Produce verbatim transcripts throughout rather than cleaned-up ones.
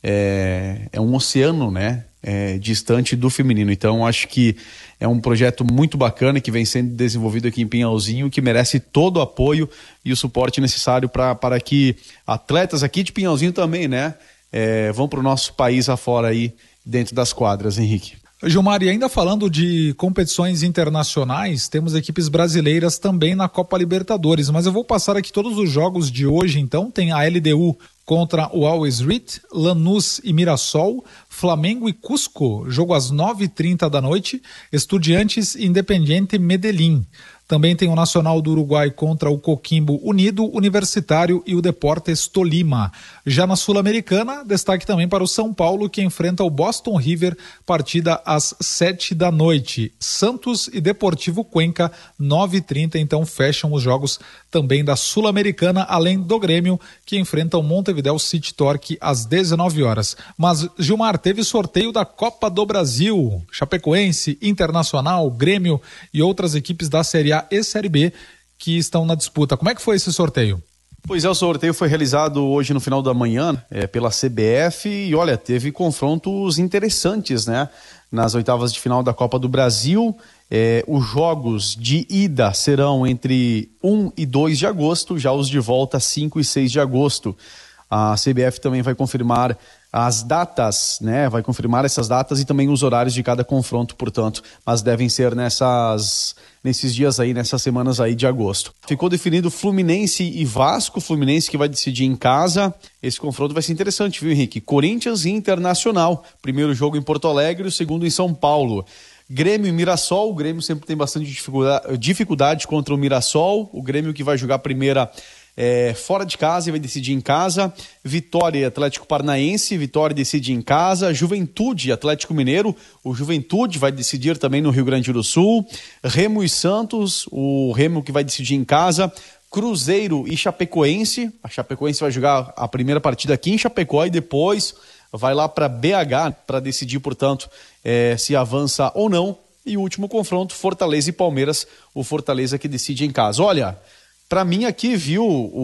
é, é um oceano, né? É, distante do feminino. Então acho que é um projeto muito bacana que vem sendo desenvolvido aqui em Pinhalzinho, que merece todo o apoio e o suporte necessário pra, para que atletas aqui de Pinhalzinho também, né, é, vão para o nosso país afora aí dentro das quadras, Henrique. Gilmar, e ainda falando de competições internacionais, temos equipes brasileiras também na Copa Libertadores, mas eu vou passar aqui todos os jogos de hoje. Então tem a L D U contra o Always Ready, Lanús e Mirassol, Flamengo e Cusco, jogo às nove e trinta da noite, Estudiantes e Independiente Medellín. Também tem o Nacional do Uruguai contra o Coquimbo Unido, Universitário e o Deportes Tolima. Já na Sul-Americana, destaque também para o São Paulo, que enfrenta o Boston River, partida às sete da noite. Santos e Deportivo Cuenca, nove e trinta, então fecham os jogos também da Sul-Americana, além do Grêmio, que enfrenta o Montevideo City Torque às dezenove horas. Mas, Gilmar, teve sorteio da Copa do Brasil. Chapecoense, Internacional, Grêmio e outras equipes da Série A e Série B que estão na disputa. Como é que foi esse sorteio? Pois é, o sorteio foi realizado hoje no final da manhã é, pela C B F e olha, teve confrontos interessantes, né? Nas oitavas de final da Copa do Brasil, é, os jogos de ida serão entre um e dois de agosto, já os de volta cinco e seis de agosto. A C B F também vai confirmar as datas, né? Vai confirmar essas datas e também os horários de cada confronto, portanto, mas devem ser nessas, nesses dias aí, nessas semanas aí de agosto. Ficou definido Fluminense e Vasco, Fluminense que vai decidir em casa. Esse confronto vai ser interessante, viu, Henrique? Corinthians e Internacional, primeiro jogo em Porto Alegre, o segundo em São Paulo. Grêmio e Mirassol, o Grêmio sempre tem bastante dificuldade, dificuldade contra o Mirassol, o Grêmio que vai jogar a primeira É, fora de casa e vai decidir em casa. Vitória e Atlético Paranaense, Vitória decide em casa. Juventude e Atlético Mineiro, o Juventude vai decidir também no Rio Grande do Sul. Remo e Santos, o Remo que vai decidir em casa. Cruzeiro e Chapecoense, a Chapecoense vai jogar a primeira partida aqui em Chapecó e depois vai lá para B H para decidir, portanto, é, se avança ou não. E o último confronto, Fortaleza e Palmeiras, o Fortaleza que decide em casa. Olha, para mim aqui, viu,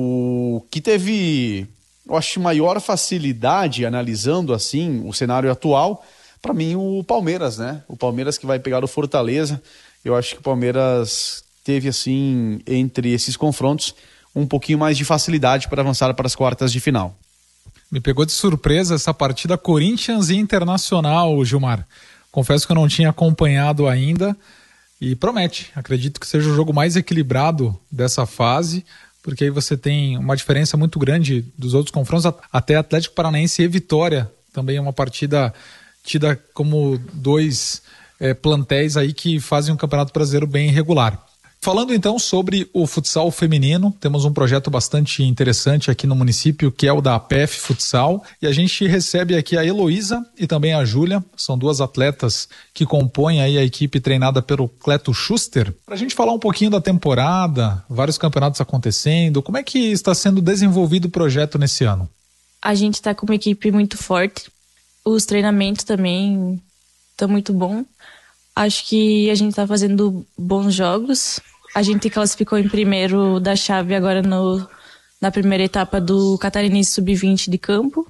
o que teve, eu acho, maior facilidade analisando assim o cenário atual, para mim o Palmeiras, né? O Palmeiras que vai pegar o Fortaleza. Eu acho que o Palmeiras teve assim, entre esses confrontos, um pouquinho mais de facilidade para avançar para as quartas de final. Me pegou de surpresa essa partida Corinthians e Internacional, Gilmar. Confesso que eu não tinha acompanhado ainda. E promete, acredito que seja o jogo mais equilibrado dessa fase, porque aí você tem uma diferença muito grande dos outros confrontos, até Atlético Paranaense e Vitória, também é uma partida tida como dois é, plantéis aí que fazem um campeonato brasileiro bem irregular. Falando então sobre o futsal feminino, temos um projeto bastante interessante aqui no município, que é o da A P F Futsal, e a gente recebe aqui a Heloísa e também a Júlia, são duas atletas que compõem aí a equipe treinada pelo Cleto Schuster, para a gente falar um pouquinho da temporada, vários campeonatos acontecendo, como é que está sendo desenvolvido o projeto nesse ano? A gente está com uma equipe muito forte, os treinamentos também estão muito bons. Acho que a gente está fazendo bons jogos. A gente classificou em primeiro da chave agora no, na primeira etapa do Catarinense sub vinte de campo.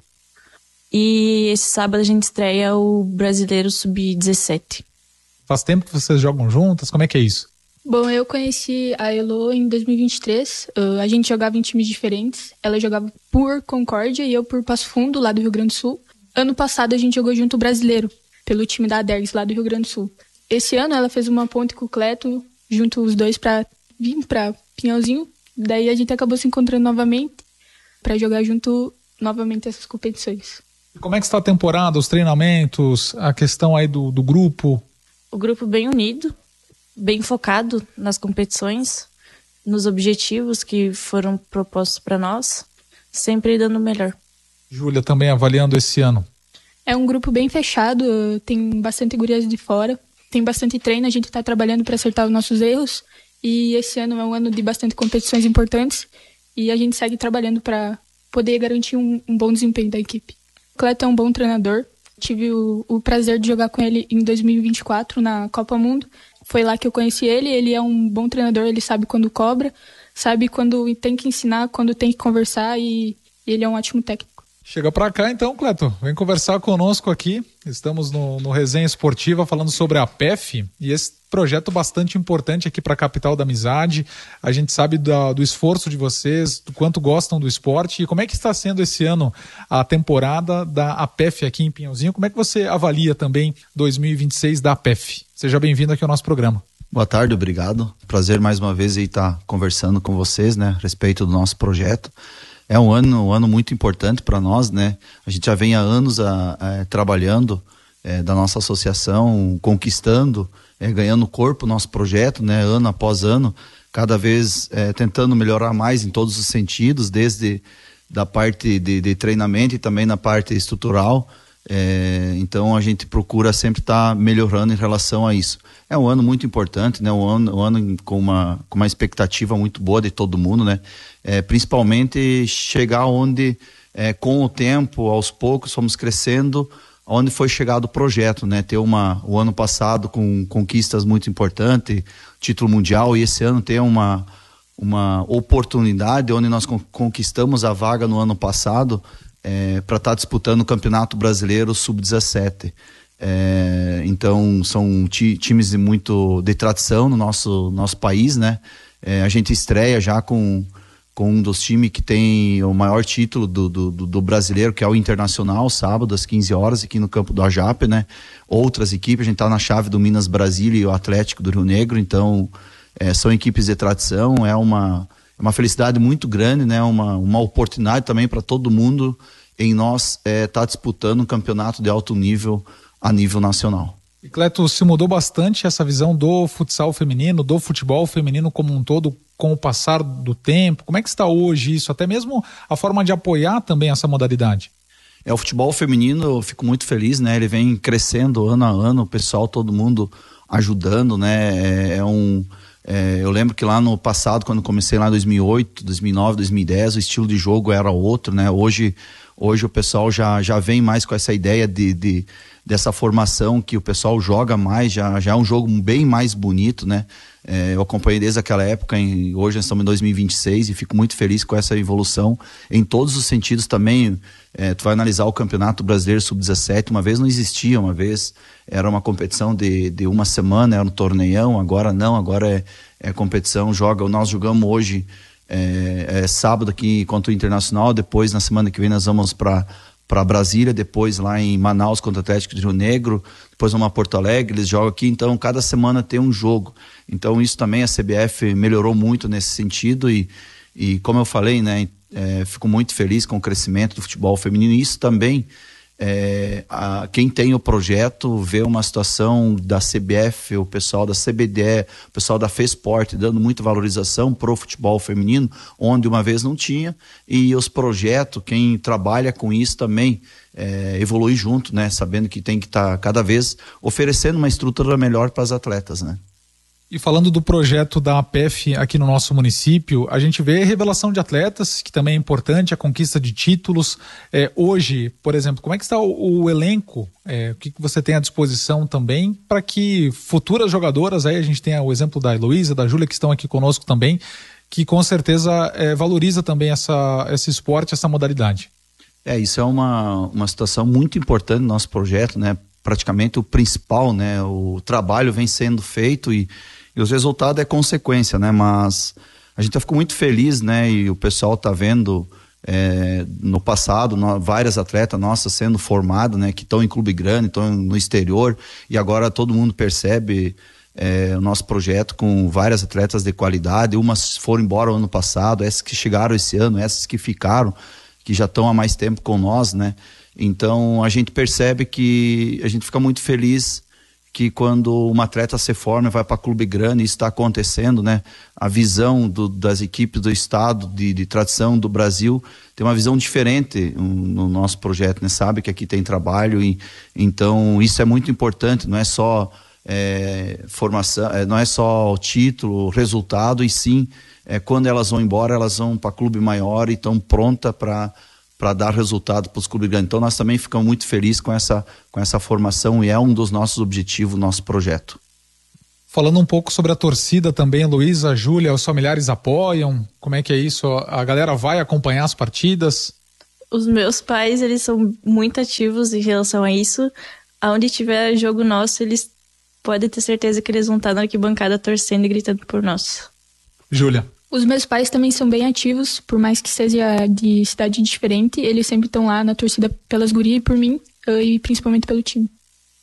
E esse sábado a gente estreia o Brasileiro sub dezessete. Faz tempo que vocês jogam juntas? Como é que é isso? Bom, eu conheci a Elo em dois mil e vinte e três. Uh, a gente jogava em times diferentes. Ela jogava por Concórdia e eu por Passo Fundo, lá do Rio Grande do Sul. Ano passado a gente jogou junto o Brasileiro, pelo time da Adergs, lá do Rio Grande do Sul. Esse ano ela fez uma ponte com o Cleto, junto os dois para vir para Pinhalzinho. Daí a gente acabou se encontrando novamente para jogar junto novamente essas competições. Como é que está a temporada, os treinamentos, a questão aí do, do grupo? O grupo bem unido, bem focado nas competições, nos objetivos que foram propostos para nós, sempre dando o melhor. Júlia, também avaliando esse ano. É um grupo bem fechado, tem bastante gurias de fora. Tem bastante treino, a gente está trabalhando para acertar os nossos erros e esse ano é um ano de bastante competições importantes e a gente segue trabalhando para poder garantir um, um bom desempenho da equipe. O Cleto é um bom treinador, tive o, o prazer de jogar com ele em dois mil e vinte e quatro na Copa Mundo, foi lá que eu conheci ele, ele é um bom treinador, ele sabe quando cobra, sabe quando tem que ensinar, quando tem que conversar e, e ele é um ótimo técnico. Chega para cá então, Cleto, vem conversar conosco aqui. Estamos no, no Resenha Esportiva falando sobre a P E F e esse projeto bastante importante aqui para a capital da amizade. A gente sabe da, do esforço de vocês, do quanto gostam do esporte e como é que está sendo esse ano a temporada da A P E F aqui em Pinhalzinho. Como é que você avalia também dois mil e vinte e seis da A P E F? Seja bem-vindo aqui ao nosso programa. Boa tarde, obrigado. Prazer mais uma vez aí estar conversando com vocês, né, a respeito do nosso projeto. É um ano, um ano muito importante para nós, né? A gente já vem há anos a, a, trabalhando é, da nossa associação, conquistando, é, ganhando corpo o nosso projeto, né? Ano após ano, cada vez é, tentando melhorar mais em todos os sentidos, desde da parte de, de treinamento e também na parte estrutural. É, então a gente procura sempre estar tá melhorando em relação a isso. É um ano muito importante, né? Um ano, um ano com uma, com uma expectativa muito boa de todo mundo, né? É, principalmente chegar onde, é, com o tempo, aos poucos, fomos crescendo, onde foi chegado o projeto, né? Ter uma, o ano passado com conquistas muito importantes, título mundial, e esse ano ter uma, uma oportunidade onde nós conquistamos a vaga no ano passado é, para estar tá disputando o Campeonato Brasileiro sub dezessete. É, então são ti, times de muito de tradição no nosso, nosso país, né? É, a gente estreia já com, com um dos times que tem o maior título do, do, do brasileiro, que é o Internacional, sábado às quinze horas aqui no campo do Ajape, né? Outras equipes, a gente tá na chave do Minas Brasília e o Atlético do Rio Negro, então é, são equipes de tradição, é uma, uma felicidade muito grande, né? Uma, uma oportunidade também para todo mundo em nós é, tá disputando um campeonato de alto nível a nível nacional. E Cleto, se mudou bastante essa visão do futsal feminino, do futebol feminino como um todo, com o passar do tempo? Como é que está hoje isso? Até mesmo a forma de apoiar também essa modalidade. É, o futebol feminino, eu fico muito feliz, né? Ele vem crescendo ano a ano, o pessoal, todo mundo ajudando, né? É, é um... É, eu lembro que lá no passado, quando comecei lá em dois mil e oito, dois mil e nove, dois mil e dez, o estilo de jogo era outro, né? Hoje, hoje o pessoal já, já vem mais com essa ideia de... de dessa formação que o pessoal joga mais, já, já é um jogo bem mais bonito, né? É, eu acompanhei desde aquela época, em, hoje nós estamos em dois mil e vinte e seis e fico muito feliz com essa evolução em todos os sentidos também. É, tu vai analisar o Campeonato Brasileiro sub dezessete, uma vez não existia, uma vez era uma competição de, de uma semana, era um torneião, agora não, agora é, é competição, joga, nós jogamos hoje é, é, sábado aqui contra o Internacional, depois na semana que vem nós vamos para para Brasília, depois lá em Manaus contra o Atlético de Rio Negro, depois vamos a Porto Alegre, eles jogam aqui, então cada semana tem um jogo. Então isso também a C B F melhorou muito nesse sentido e, e como eu falei, né, é, fico muito feliz com o crescimento do futebol feminino e isso também, é, a, quem tem o projeto vê uma situação da C B F, o pessoal da C B D E, o pessoal da FESPORT dando muita valorização pro futebol feminino, onde uma vez não tinha, e os projetos, quem trabalha com isso também é, evolui junto, né? Sabendo que tem que estar tá cada vez oferecendo uma estrutura melhor para as atletas, né? E falando do projeto da A P E F aqui no nosso município, a gente vê a revelação de atletas, que também é importante, a conquista de títulos. É, hoje, por exemplo, como é que está o, o elenco? É, o que, que você tem à disposição também para que futuras jogadoras, aí a gente tem o exemplo da Heloísa, da Júlia, que estão aqui conosco também, que com certeza é, valoriza também essa, esse esporte, essa modalidade. É, isso é uma, uma situação muito importante no nosso projeto, né? Praticamente o principal, né? O trabalho vem sendo feito e E os resultados é consequência, né? Mas a gente ficou muito feliz, né? E o pessoal tá vendo é, no passado no, várias atletas nossas sendo formadas, né? Que estão em clube grande, estão no exterior e agora todo mundo percebe é, o nosso projeto com várias atletas de qualidade. Umas foram embora ano passado, essas que chegaram esse ano, essas que ficaram, que já estão há mais tempo com nós, né? Então a gente percebe que a gente fica muito feliz que quando uma atleta se forma e vai para clube grande, isso está acontecendo, né? A visão do, das equipes do estado, de, de tradição do Brasil, tem uma visão diferente um, no nosso projeto, né? Sabe que aqui tem trabalho e então isso é muito importante, não é só é, formação, é, não é só o título, resultado, e sim é, quando elas vão embora, elas vão para clube maior e estão prontas para para dar resultado para os clubes grandes. Então nós também ficamos muito felizes com essa, com essa formação e é um dos nossos objetivos, nosso projeto. Falando um pouco sobre a torcida também, Luísa, Júlia, os familiares apoiam? Como é que é isso? A galera vai acompanhar as partidas? Os meus pais, eles são muito ativos em relação a isso. Aonde tiver jogo nosso, eles podem ter certeza que eles vão estar na arquibancada torcendo e gritando por nós. Júlia. Os meus pais também são bem ativos, por mais que seja de cidade diferente, eles sempre estão lá na torcida pelas gurias e por mim, e principalmente pelo time.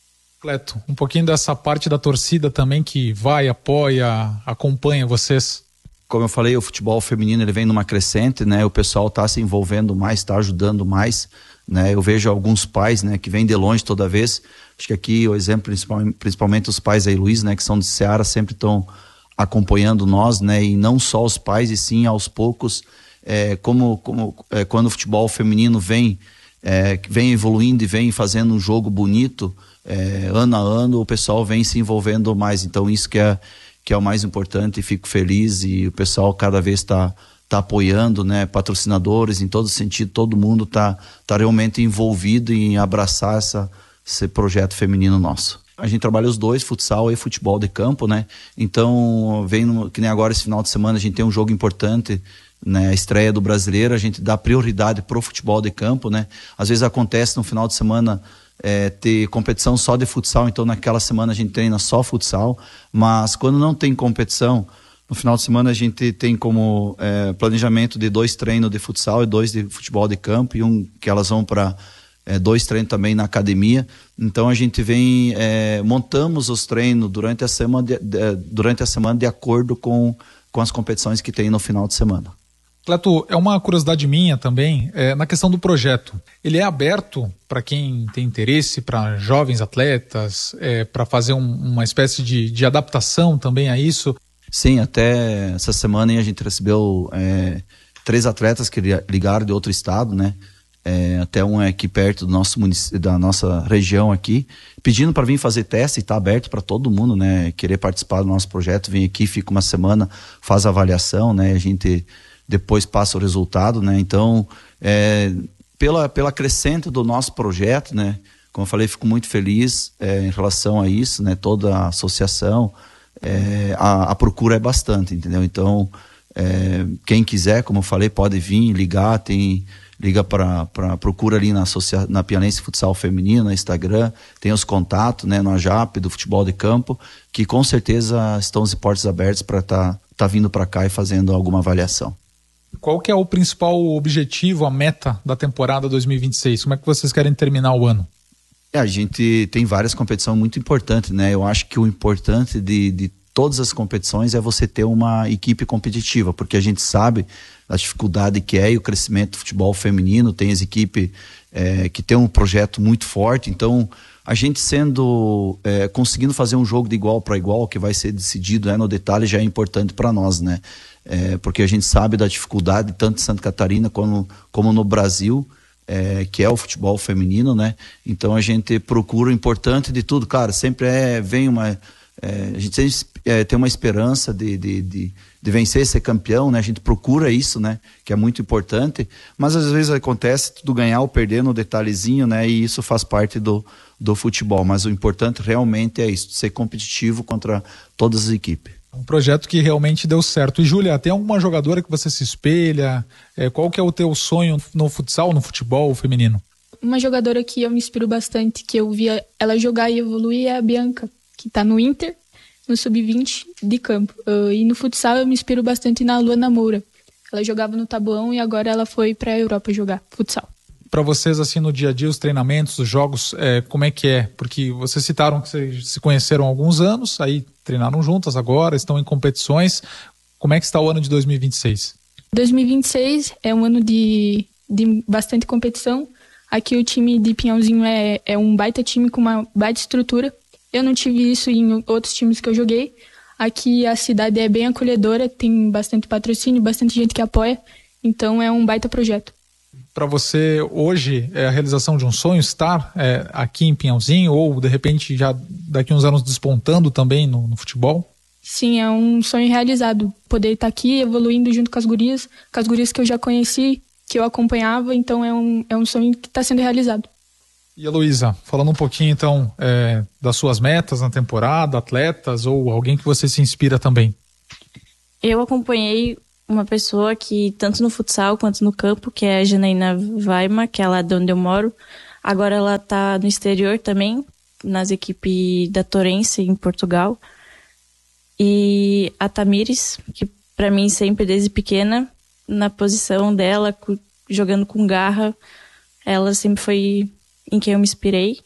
Cleto, um pouquinho dessa parte da torcida também que vai, apoia, acompanha vocês. Como eu falei, o futebol feminino ele vem numa crescente, né? O pessoal está se envolvendo mais, está ajudando mais, né? Eu vejo alguns pais, né, que vêm de longe toda vez. Acho que aqui o exemplo, principalmente os pais aí, Luiz, né, que são de Ceará, sempre estão acompanhando nós, né? E não só os pais, e sim aos poucos, é, como, como é, quando o futebol feminino vem, é, vem evoluindo e vem fazendo um jogo bonito, é, ano a ano, o pessoal vem se envolvendo mais. Então isso que é que é o mais importante, e fico feliz, e o pessoal cada vez está tá apoiando, né, patrocinadores em todo sentido, todo mundo está tá realmente envolvido em abraçar essa, esse projeto feminino nosso. A gente trabalha os dois, futsal e futebol de campo, né, então vem no, que nem agora esse final de semana a gente tem um jogo importante, né, a estreia do Brasileiro, a gente dá prioridade pro futebol de campo, né, às vezes acontece no final de semana É, ter competição só de futsal, então naquela semana a gente treina só futsal, mas quando não tem competição, no final de semana a gente tem como é, planejamento de dois treinos de futsal e dois de futebol de campo, e um que elas vão para é, dois treinos também na academia. Então a gente vem, é, montamos os treinos durante a semana de, de, durante a semana de acordo com, com as competições que tem no final de semana. Cleto, é uma curiosidade minha também, é, na questão do projeto. Ele é aberto para quem tem interesse, para jovens atletas, é, para fazer um, uma espécie de, de adaptação também a isso? Sim, até essa semana a gente recebeu é, três atletas que ligaram de outro estado, né? É, até um é aqui perto do nosso município, da nossa região aqui, pedindo para vir fazer teste, e está aberto para todo mundo, né? Querer participar do nosso projeto, vem aqui, fica uma semana, faz a avaliação, né? A gente depois passa o resultado, né? Então, é, pela, pela crescente do nosso projeto, né? Como eu falei, fico muito feliz é, em relação a isso, né? Toda a associação, é, a, a procura é bastante, entendeu? Então, é, quem quiser, como eu falei, pode vir, ligar, tem, liga para procura ali na, associa, na Piauiense Futsal Feminino, no Instagram, tem os contatos, né? No A J A P do futebol de campo, que com certeza estão os portas abertos para estar tá, tá vindo para cá e fazendo alguma avaliação. Qual que é o principal objetivo, a meta da temporada dois mil e vinte e seis? Como é que vocês querem terminar o ano? É, a gente tem várias competições muito importantes, né? Eu acho que o importante de, de todas as competições é você ter uma equipe competitiva, porque a gente sabe a dificuldade que é e o crescimento do futebol feminino, tem as equipes é, que tem um projeto muito forte, então a gente sendo, é, conseguindo fazer um jogo de igual para igual, que vai ser decidido, né, no detalhe, já é importante para nós, né? É, porque a gente sabe da dificuldade tanto em Santa Catarina como, como no Brasil, é, que é o futebol feminino, né? Então a gente procura o importante de tudo, cara, sempre é, vem uma, é, a gente sempre, é, tem uma esperança de, de, de, de vencer, ser campeão, né? A gente procura isso, né? Que é muito importante, mas às vezes acontece tudo ganhar ou perder no detalhezinho, né? E isso faz parte do, do futebol, mas o importante realmente é isso, ser competitivo contra todas as equipes. Um projeto que realmente deu certo. E Júlia, tem alguma jogadora que você se espelha? É, qual que é o teu sonho no futsal, no futebol feminino? Uma jogadora que eu me inspiro bastante, que eu via ela jogar e evoluir, é a Bianca, que tá no Inter, no sub vinte de campo. Uh, e no futsal eu me inspiro bastante na Luana Moura. Ela jogava no Tabuão e agora ela foi pra Europa jogar futsal. Para vocês, assim, no dia a dia, os treinamentos, os jogos, é, como é que é? Porque vocês citaram que vocês se conheceram há alguns anos, aí treinaram juntas agora, estão em competições. Como é que está o ano de dois mil e vinte e seis? dois mil e vinte e seis é um ano de, de bastante competição. Aqui o time de Pinhalzinho é, é um baita time com uma baita estrutura. Eu não tive isso em outros times que eu joguei. Aqui a cidade é bem acolhedora, tem bastante patrocínio, bastante gente que apoia. Então é um baita projeto. Para você, hoje, é a realização de um sonho estar é, aqui em Pinhalzinho ou, de repente, já daqui a uns anos despontando também no, no futebol? Sim, é um sonho realizado. Poder estar aqui evoluindo junto com as gurias, com as gurias que eu já conheci, que eu acompanhava, então é um, é um sonho que está sendo realizado. E a Luísa, falando um pouquinho então é, das suas metas na temporada, atletas ou alguém que você se inspira também? Eu acompanhei uma pessoa que, tanto no futsal quanto no campo, que é a Janaína Vaima, que é lá de onde eu moro. Agora ela tá no exterior também, nas equipes da Torrense, em Portugal. E a Tamires, que pra mim sempre desde pequena, na posição dela, jogando com garra, ela sempre foi em quem eu me inspirei.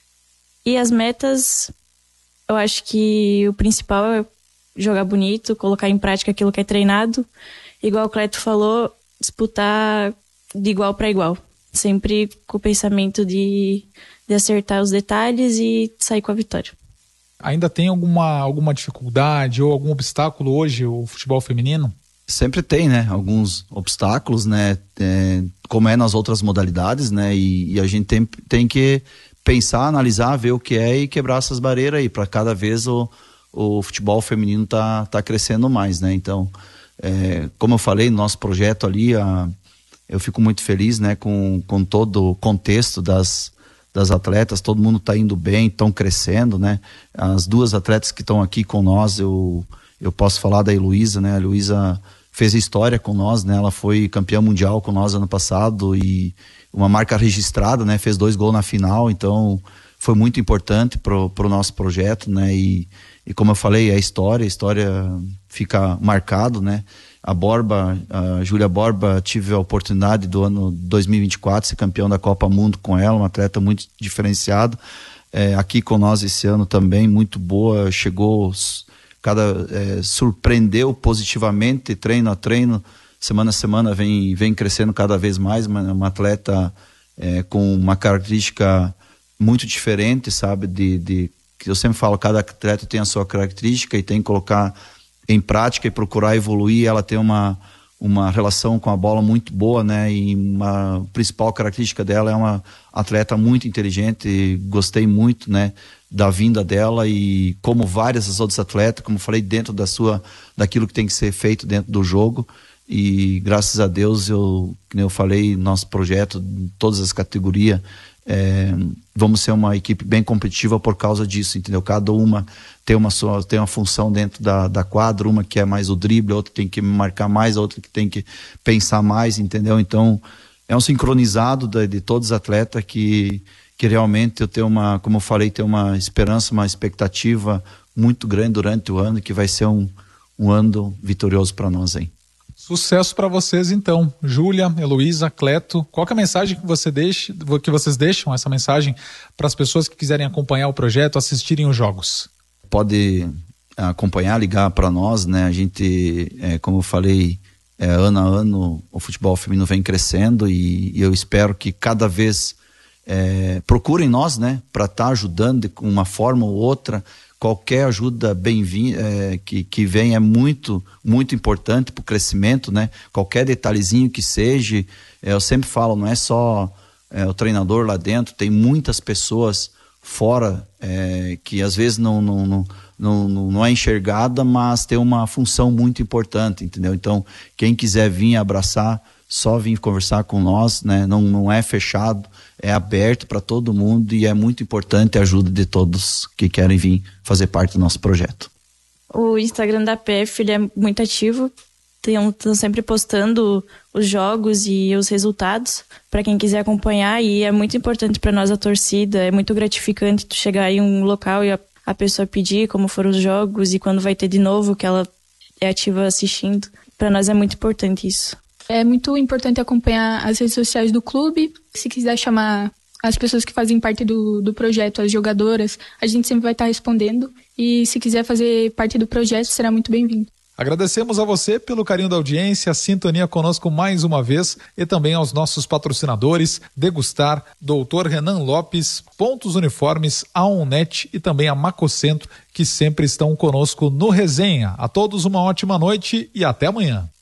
E as metas, eu acho que o principal é jogar bonito, colocar em prática aquilo que é treinado. Igual o Cleto falou, disputar de igual para igual. Sempre com o pensamento de, de acertar os detalhes e sair com a vitória. Ainda tem alguma, alguma dificuldade ou algum obstáculo hoje o futebol feminino? Sempre tem, né? Alguns obstáculos, né? É, como é nas outras modalidades, né? E, e a gente tem, tem que pensar, analisar, ver o que é e quebrar essas barreiras aí, para cada vez o, o futebol feminino tá, tá crescendo mais, né? Então, é, como eu falei, no nosso projeto ali, a, eu fico muito feliz, né? Com, com todo o contexto das, das atletas, todo mundo tá indo bem, estão crescendo, né? As duas atletas que estão aqui com nós, eu, eu posso falar da Heloísa, né? A Heloísa fez história com nós, né? Ela foi campeã mundial com nós ano passado e uma marca registrada, né? Fez dois gols na final, então foi muito importante pro, pro nosso projeto, né? E, e como eu falei, a história, a história fica marcado, né? A Borba, a Júlia Borba, tive a oportunidade do ano dois mil e vinte e quatro ser campeão da Copa Mundo com ela, uma atleta muito diferenciada, é, aqui com nós esse ano também, muito boa, chegou, cada, é, surpreendeu positivamente, treino a treino, semana a semana vem, vem crescendo cada vez mais, uma, uma atleta é, com uma característica muito diferente, sabe, de, de, que eu sempre falo, cada atleta tem a sua característica e tem que colocar em prática e procurar evoluir. Ela tem uma, uma relação com a bola muito boa, né, e uma principal característica dela é uma atleta muito inteligente, e gostei muito, né, da vinda dela, e como várias das outras atletas, como falei, dentro da sua, daquilo que tem que ser feito dentro do jogo. E graças a Deus, eu, como eu falei, nosso projeto, em todas as categorias, é, vamos ser uma equipe bem competitiva por causa disso, entendeu? Cada uma tem uma sua, tem uma função dentro da, da quadra, uma que é mais o drible, outra tem que marcar mais, outra que tem que pensar mais, entendeu? Então, é um sincronizado de, de todos os atletas que, que realmente eu tenho uma, como eu falei, tenho uma esperança, uma expectativa muito grande durante o ano, que vai ser um, um ano vitorioso para nós aí. Sucesso para vocês então, Júlia, Heloísa, Cleto. Qual que é a mensagem que, você deixa, que vocês deixam, essa mensagem, para as pessoas que quiserem acompanhar o projeto, assistirem os jogos? Pode acompanhar, ligar para nós, né? A gente, é, como eu falei, é, ano a ano o futebol feminino vem crescendo, e, e eu espero que cada vez é, procurem nós, né? Para estar tá ajudando de uma forma ou outra. Qualquer ajuda bem-vinda, é, que, que vem é muito, muito importante para o crescimento, né? Qualquer detalhezinho que seja, é, eu sempre falo, não é só é, o treinador lá dentro, tem muitas pessoas fora é, que às vezes não, não, não, não, não é enxergada, mas tem uma função muito importante, entendeu? Então, quem quiser vir abraçar, só vir conversar com nós, né? Não, não é fechado, é aberto para todo mundo, e é muito importante a ajuda de todos que querem vir fazer parte do nosso projeto. O Instagram da P F, ele é muito ativo, estão sempre postando os jogos e os resultados para quem quiser acompanhar, e é muito importante para nós, a torcida, é muito gratificante tu chegar em um local e a, a pessoa pedir como foram os jogos e quando vai ter de novo, que ela é ativa assistindo. Para nós é muito importante isso. É muito importante acompanhar as redes sociais do clube. Se quiser chamar as pessoas que fazem parte do, do projeto, as jogadoras, a gente sempre vai estar respondendo. E se quiser fazer parte do projeto, será muito bem-vindo. Agradecemos a você pelo carinho da audiência, a sintonia conosco mais uma vez, e também aos nossos patrocinadores, Degustar, doutor Renan Lopes, Pontos Uniformes, a Onnet e também a Macocentro, que sempre estão conosco no Resenha. A todos uma ótima noite e até amanhã.